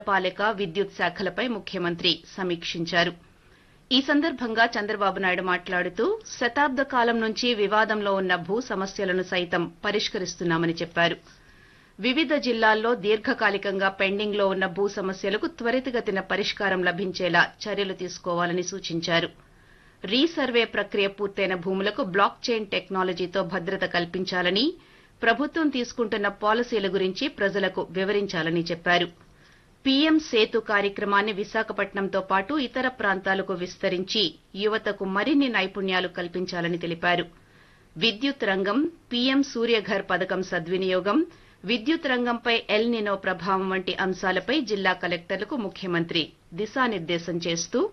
పాలిక విద్యుత్ శాఖలపై ముఖ్యమంత్రి సమీక్షించారు. ఈ సందర్భంగా చంద్రబాబు నాయుడు మాట్లాడుతూ శతాబ్ద కాలం నుంచి వివాదంలో ఉన్న భూ సమస్యలను సైతం పరిష్కరిస్తున్నామని చెప్పారు. వివిధ జిల్లాల్లో దీర్ఘకాలికంగా పెండింగ్లో ఉన్న భూ సమస్యలకు త్వరితగతిన పరిష్కారం లభించేలా చర్యలు తీసుకోవాలని సూచించారు. రీసర్వే ప్రక్రియ పూర్తయిన భూములకు బ్లాక్ చైన్ టెక్నాలజీతో భద్రత కల్పించాలని, ప్రభుత్వం తీసుకుంటున్న పాలసీల గురించి ప్రజలకు వివరించాలని చెప్పారు. పీఎం సేతు కార్యక్రమాన్ని విశాఖపట్నంతో పాటు ఇతర ప్రాంతాలకు విస్తరించి యువతకు మరిన్ని నైపుణ్యాలు కల్పించాలని తెలిపారు. విద్యుత్ రంగం, పీఎం సూర్యఘర్ పథకం సద్వినియోగం, విద్యుత్ రంగంపై ఎల్ నినో ప్రభావం వంటి అంశాలపై జిల్లా కలెక్టర్లకు ముఖ్యమంత్రి దిశానిర్దేశం చేస్తూ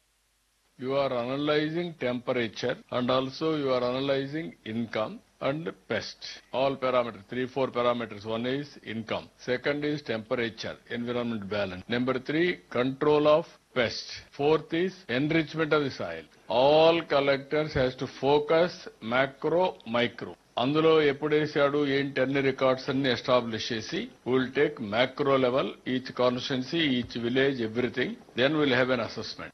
You are analyzing temperature and also you are analyzing income and pest. All parameters, 3-4 parameters. One is income. Second is temperature, environment balance. Number 3, control of pest. Fourth is enrichment of the soil. All collectors has to focus macro, micro. అందులో ఎప్పుడేసాడు ఏంటి అన్ని records అన్ని establish చేసి will take macro level each constituency each village everything then will have an assessment.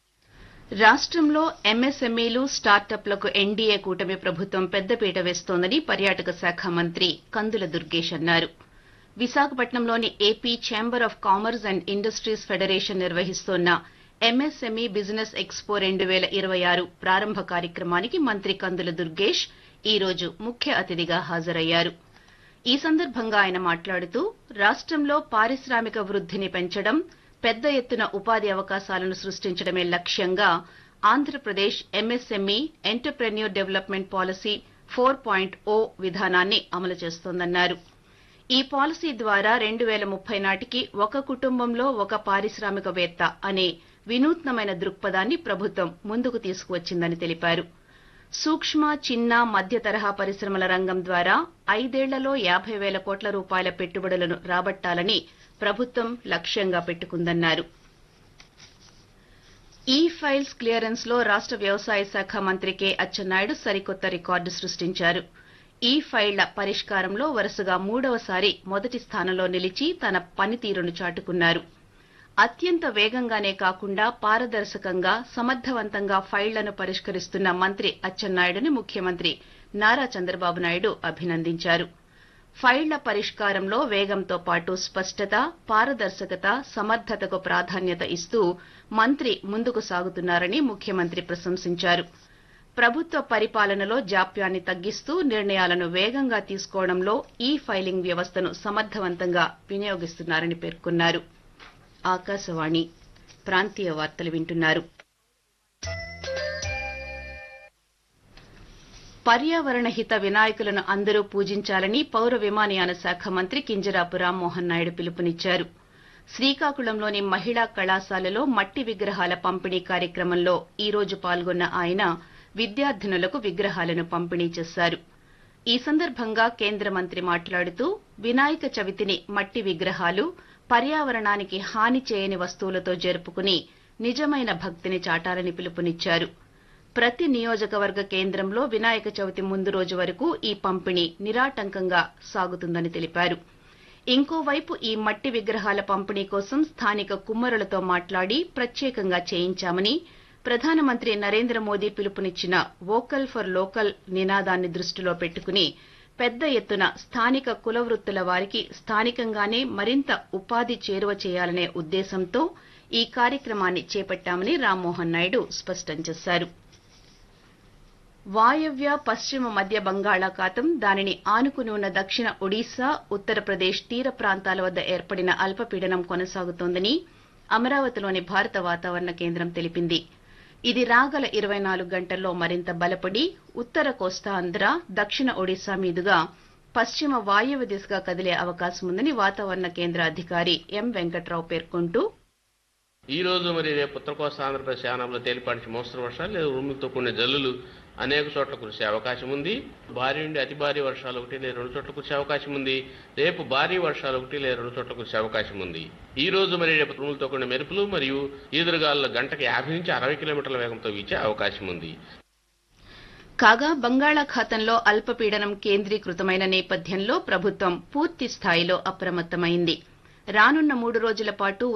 రాష్టంలో ఎంఎస్ఎంఈలు స్టార్టప్లకు NDA కూటమి ప్రభుత్వం పెద్దపీట వేస్తోందని పర్యాటక శాఖ మంత్రి కందుల దుర్గేష్ అన్నారు. విశాఖపట్నంలోని AP chamber of commerce and industries federation నిర్వహిస్తోన్న MSME business expo 2026 ప్రారంభ కార్యక్రమానికి మంత్రి కందుల దుర్గేష్ ఈ రోజు ముఖ్య అతిథిగా హాజరయ్యారు. ఈ సందర్భంగా ఆయన మాట్లాడుతూ రాష్టంలో పారిశ్రామిక వృద్దిని పెంచడం, పెద్ద ఎత్తున ఉపాధి అవకాశాలను సృష్టించడమే లక్ష్యంగా Andhra Pradesh MSME entrepreneur development policy 4.0 విధానాన్ని అమలు చేస్తోందన్నారు. ఈ పాలసీ ద్వారా 2030 నాటికి ఒక కుటుంబంలో ఒక పారిశ్రామికవేత్త అనే వినూత్నమైన దృక్పథాన్ని ప్రభుత్వం ముందుకు తీసుకువచ్చిందని తెలిపారు. సూక్ష్మ, చిన్న, మధ్య తరహా పరిశ్రమల రంగం ద్వారా 5 ఏళ్లలో 50,000 కోట్ల రూపాయల పెట్టుబడులను రాబట్టాలని ప్రభుత్వం లక్ష్యంగా పెట్టుకుందన్నారు. ఈ ఫైల్స్ క్లియరెన్స్ లో రాష్ట వ్యవసాయ శాఖ మంత్రి కె అచ్చెన్నాయుడు సరికొత్త రికార్డు సృష్టించారు. ఈ ఫైళ్ల పరిష్కారంలో వరుసగా 3వసారి మొదటి స్థానంలో నిలిచి తన పనితీరును చాటుకున్నారు. అత్యంత వేగంగానే కాకుండా పారదర్శకంగా, సమర్థవంతంగా ఫైళ్లను పరిష్కరిస్తున్న మంత్రి అచ్చెన్నాయుడుని ముఖ్యమంత్రి నారా చంద్రబాబు నాయుడు అభినందించారు. ఫైళ్ల పరిష్కారంలో వేగంతో పాటు స్పష్టత, పారదర్శకత, సమర్థతకు ప్రాధాన్యత ఇస్తూ మంత్రి ముందుకు సాగుతున్నారని ముఖ్యమంత్రి ప్రశంసించారు. ప్రభుత్వ పరిపాలనలో జాప్యాన్ని తగ్గిస్తూ నిర్ణయాలను వేగంగా తీసుకోవడంలో ఈ ఫైలింగ్ వ్యవస్థను సమర్థవంతంగా వినియోగిస్తున్నారని పేర్కొన్నారు. ఆకాశవాణి ప్రాంతీయ వార్తలు వింటున్నారు. పర్యావరణ హిత వినాయకులను అందరూ పూజించాలని పౌర విమానయాన శాఖ మంత్రి కింజరాపు రామ్మోహన్ నాయుడు పిలుపునిచ్చారు. శ్రీకాకుళంలోని మహిళా కళాశాలలో మట్టి విగ్రహాల పంపిణీ కార్యక్రమంలో ఈ రోజు పాల్గొన్న ఆయన విద్యార్థినులకు విగ్రహాలను పంపిణీ చేశారు. ఈ సందర్భంగా కేంద్ర మంత్రి మాట్లాడుతూ వినాయక చవితిని మట్టి విగ్రహాలు, పర్యావరణానికి హాని చేయని వస్తువులతో జరుపుకుని నిజమైన భక్తిని చాటాలని పిలుపునిచ్చారు. ప్రతి నియోజకవర్గ కేంద్రంలో వినాయక చవితి ముందు రోజు వరకు ఈ పంపిణీ నిరాటంకంగా సాగుతుందని తెలిపారు. ఇంకోవైపు ఈ మట్టి విగ్రహాల పంపిణీ కోసం స్థానిక కుమ్మరులతో మాట్లాడి ప్రత్యేకంగా చేయించామని, ప్రధానమంత్రి Narendra Modi పిలుపునిచ్చిన vocal for local నినాదాన్ని దృష్టిలో పెట్టుకుని పెద్ద ఎత్తున స్థానిక కుల వృత్తుల వారికి స్థానికంగానే మరింత ఉపాధి చేరువ చేయాలనే ఉద్దేశంతో ఈ కార్యక్రమాన్ని చేపట్టామని రామ్మోహన్ నాయుడు స్పష్టం చేశారు. వాయవ్య, పశ్చిమ మధ్య బంగాళాఖాతం, దానిని ఆనుకుని ఉన్న దక్షిణ ఒడిశా, ఉత్తరప్రదేశ్ తీర ప్రాంతాల వద్ద ఏర్పడిన అల్పపీడనం కొనసాగుతోందని అమరావతిలోని భారత వాతావరణ కేంద్రం తెలిపింది. ఇది రాగల 24 గంటల్లో మరింత బలపడి ఉత్తర కోస్తాంధ్ర, దక్షిణ ఒడిశా మీదుగా పశ్చిమ వాయువ్య దిశగా కదిలే అవకాశం ఉందని వాతావరణ కేంద్ర అధికారి ఎం వెంకట్రావు పేర్కొంటూ ఈ రోజు మరి రేపు ఉత్తర కోస్తా ఆంధ్రప్రదేశ్ యానాంలో తేలిపాటి మోస్తరు వర్షాలు లేదా ఉరుములతో కూడిన జల్లులు అనేక చోట్ల కురిసే అవకాశం ఉంది. భారీ నుండి అతి భారీ వర్షాలు 1 లేదా 2 చోట్ల కురిసే అవకాశం ఉంది. రేపు భారీ వర్షాలు 1 లేదా 2 చోట్ల కురిసే అవకాశం ఉంది. ఈ రోజు మరి రేపు ఉరుములతో కూడిన మెరుపులు మరియు ఈదురుగాలులు గంటకు 50 నుంచి 60 కిలోమీటర్ల వేగంతో వీచే అవకాశం ఉంది. కాగా బంగాళాఖాతంలో అల్పపీడనం కేంద్రీకృతమైన నేపథ్యంలో ప్రభుత్వం పూర్తి స్థాయిలో అప్రమత్తమైంది. రానున్న 3 రోజుల పాటు